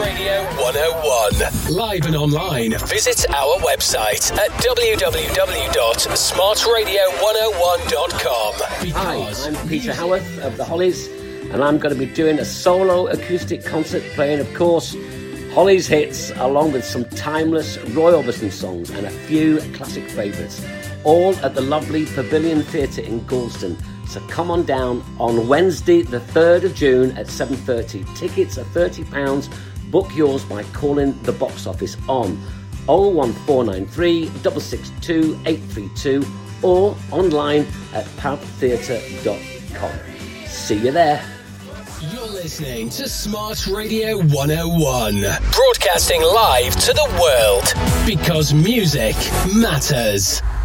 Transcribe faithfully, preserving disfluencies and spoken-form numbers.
Radio one oh one. Live and online, visit our website at w w w dot smart radio one oh one dot com. Hi, I'm Peter Howarth of the Hollies, and I'm going to be doing a solo acoustic concert playing, of course, Hollies hits, along with some timeless Roy Orbison songs and a few classic favourites, all at the lovely Pavilion Theatre in Gorleston. So come on down on Wednesday the third of June at seven thirty. Tickets are thirty pounds. Book yours by calling the box office on oh one four nine three, six six two, eight three two or online at pav theatre dot com. See you there. You're listening to Smart Radio one oh one, broadcasting live to the world, because music matters.